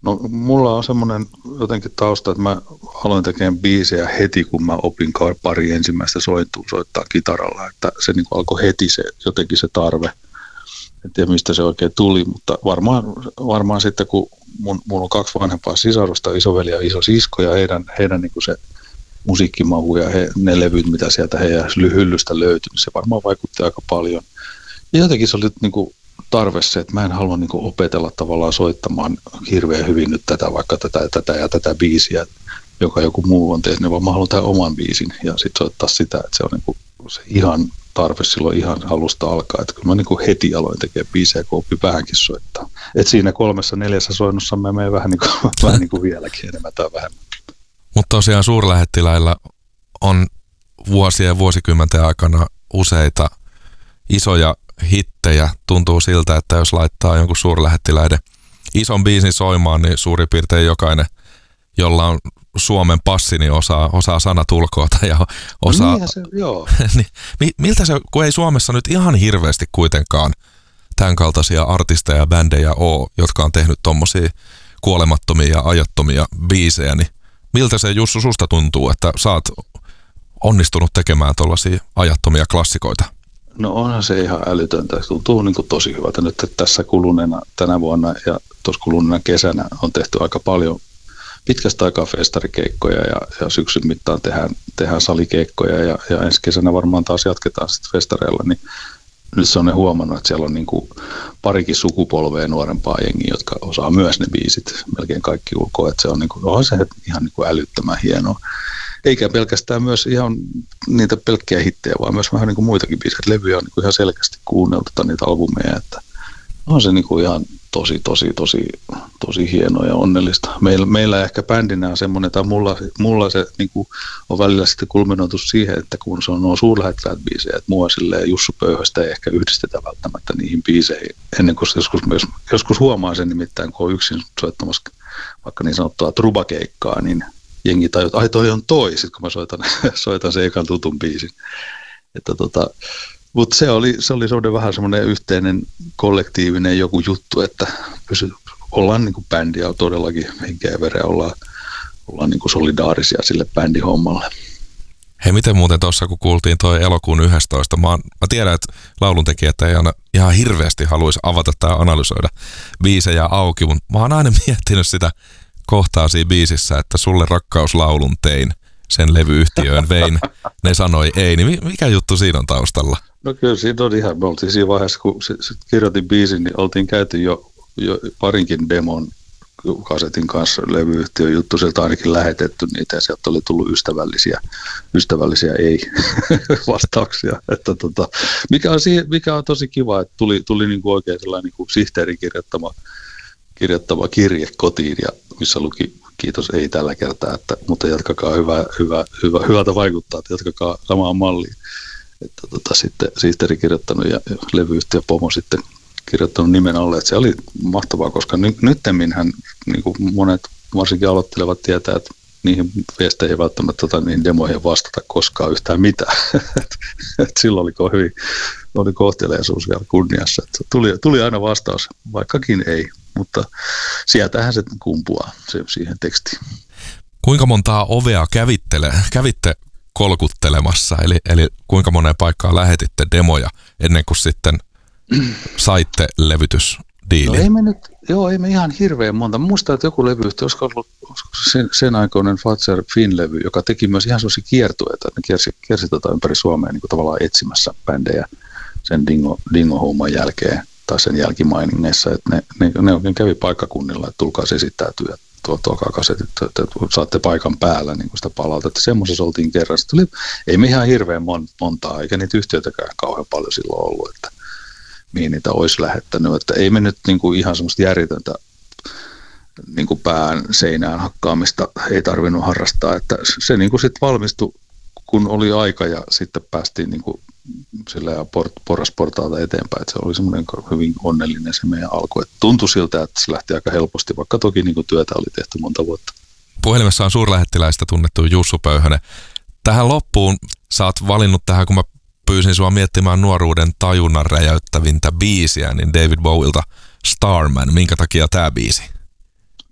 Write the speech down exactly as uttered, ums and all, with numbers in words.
No mulla on semmoinen jotenkin tausta, että mä aloin tekemään biisejä heti, kun mä opin pari ensimmäistä sointua soittaa kitaralla, että se niin kuin alkoi heti se, jotenkin se tarve. En tiedä, mistä se oikein tuli, mutta varmaan, varmaan sitten, kun mun, mun on kaksi vanhempaa sisarusta, isoveli ja isosisko, ja heidän, heidän niin kuin se musiikkimahu ja he, ne levyt, mitä sieltä heidän hyllystä löytyi, niin se varmaan vaikutti aika paljon. Ja jotenkin se oli niin kuin tarve se, että mä en halua niin kuin opetella tavallaan soittamaan hirveän hyvin nyt tätä, vaikka tätä ja tätä ja tätä biisiä, joka joku muu on tehnyt, vaan mä haluan tehdä oman biisin ja sitten soittaa sitä, että se on niin kuin se ihan tarve silloin ihan alusta alkaa, että kyllä mä niin kuin heti aloin tekemään biisejä, kun oppi vähänkin soittaa. Et siinä kolmessa neljässä soinnussa mä menen vähän niin kuin, vähän niin kuin vieläkin enemmän tai vähemmän. Mutta tosiaan suurlähettiläillä on vuosien ja vuosikymmenten aikana useita isoja hittejä. Tuntuu siltä, että jos laittaa jonkun suurlähettiläiden ison biisin soimaan, niin suurin piirtein jokainen, jolla on Suomen passi, niin osaa, osaa sanat ulkoota ja osaa... No se, joo. niin, miltä se, kun ei Suomessa nyt ihan hirveästi kuitenkaan tämän kaltaisia artisteja ja bändejä ole, jotka on tehnyt tommosia kuolemattomia ja ajattomia biisejä, niin miltä se Jussu susta tuntuu, että sä oot onnistunut tekemään tollaisia ajattomia klassikoita? No onhan se ihan älytöntä. Se tuntuu niin kuin tosi hyvältä nyt, että tässä kuluneena tänä vuonna ja tuossa kuluneena kesänä on tehty aika paljon pitkästä aikaa festarikeikkoja ja, ja syksyn mittaan tehdään, tehdään salikeikkoja ja, ja ensi kesänä varmaan taas jatketaan sitten festareilla, niin nyt se on ne huomannut, että siellä on niin kuin parikin sukupolvea nuorempaa jengiä, jotka osaa myös ne biisit melkein kaikki ulkoa, että se on, niin kuin, onhan se ihan niin kuin älyttömän hienoa. Eikä pelkästään myös ihan niitä pelkkiä hittejä, vaan myös vähän niin kuin muitakin biisejä. Levyjä on niin kuin ihan selkeästi kuunneltu tai niitä albumeja, että on se niin kuin ihan tosi, tosi, tosi, tosi hienoa ja onnellista. Meillä, meillä ehkä bändinä on semmoinen, tai mulla, mulla se niin kuin on välillä sitten kulminoitu siihen, että kun se on nuo suurlähettiläät biisejä, että mua silleen Jussu Pöyhöstä ei ehkä yhdistetä välttämättä niihin biiseihin, ennen kuin joskus, joskus huomaa sen nimittäin, kun on yksin soittamassa vaikka niin sanottua trubakeikkaa, niin jengi tajuu, että ai toi on toi, sit kun mä soitan, soitan sen ekan tutun biisin. Että tota, mutta se oli, se oli semmoinen vähän semmoinen yhteinen kollektiivinen joku juttu, että pysy, ollaan niin kuin bändiä todellakin henkeä ja vereä, ollaan, ollaan niin kuin solidaarisia sille bändihommalle. Hei, miten muuten tuossa, kun kuultiin toi elokuun yhdestoista, mä, mä tiedän, että lauluntekijät ei aina ihan hirveästi haluaisi avata tai analysoida biisejä auki, mutta mä oon aina miettinyt sitä kohtaa siinä biisissä, että sulle rakkauslaulun tein, sen levyyhtiöön vein, ne sanoi ei, niin mikä juttu siinä on taustalla? No kyllä siinä on ihan, me oltiin siinä vaiheessa, kun sit, sit kirjoitin biisin, niin oltiin käyty jo, jo parinkin demon kasetin kanssa levyyhtiön juttu, sieltä ainakin lähetetty niitä ja sieltä oli tullut ystävällisiä, ystävällisiä ei-vastauksia. Että tota, mikä, on siihen, mikä on tosi kiva, että tuli, tuli niinku oikein sellainen niinku sihteerin kirjoittama, kirjoittama kirje kotiin, ja missä luki kiitos ei tällä kertaa, että, mutta jatkakaa hyvä, hyvä, hyvä, hyvältä vaikuttaa, että jatkakaa samaan malliin. Että tota, sitten sihteeri kirjoittanut ja levyyhtiö Pomo sitten kirjoittanut nimen alle, että se oli mahtavaa, koska ny, nyttemminhän niin kuin monet varsinkin aloittelevat tietää, että niihin viesteihin ei välttämättä tota, niihin demoihin vastata koskaan yhtään mitään. Et silloin oli hyvin, oli kohteliaisuus vielä kunniassa. Et tuli, tuli aina vastaus, vaikkakin ei, mutta sieltähän se kumpuaa se, siihen tekstiin. Kuinka montaa ovea kävittele, kävitte kolkuttelemassa, eli, eli kuinka moneen paikkaan lähetitte demoja ennen kuin sitten saitte levytysdiilin? No ei me nyt, joo, ei me ihan hirveän monta. Muistan, että joku levyyhtiö, olisiko ollut sen, sen aikoinen Fatser Finn-levy, joka teki myös ihan sellaisia kiertueita, että ne kiersi, kiersi tota ympäri Suomea niin kuin tavallaan etsimässä bändejä sen dingo, dingo-homman jälkeen tai sen jälkimainingeissa, että ne, ne, ne oikein kävi paikkakunnilla, että tulkaa esittäytyä, tuolkaa kasetit, että saatte paikan päällä niin kuin sitä palautetta. Semmoisessa oltiin kerran. Tuli, ei me ihan hirveän mon, montaa, eikä niitä yhtiöitäkään kauhean paljon silloin ollut, että mihin niitä olisi lähettänyt. Että ei me nyt niin kuin ihan semmoista järjetöntä niin kuin pään seinään hakkaamista ei tarvinnut harrastaa. Että se niin kuin sitten valmistui, kun oli aika ja sitten päästiin niin kuin sillä ja port, porrasportaalta eteenpäin. Että se oli semmoinen hyvin onnellinen se meidän alku. Että tuntui siltä, että se lähti aika helposti, vaikka toki niin kuin työtä oli tehty monta vuotta. Puhelimessa on suurlähettiläistä tunnettu Jussu Pöyhönen. Tähän loppuun sä oot valinnut tähän, kun mä pyysin sua miettimään nuoruuden tajunnan räjäyttävintä biisiä, niin David Bowilta Starman. Minkä takia tää biisi?